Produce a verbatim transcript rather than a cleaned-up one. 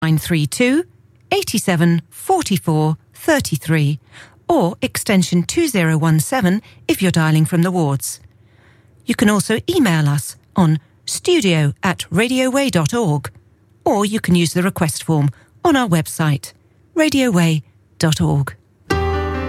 nine three two, eight seven four four three three or extension two zero one seven if you're dialing from the wards. You can also email us on studio at radioway dot org, or you can use the request form on our website, radioway dot org.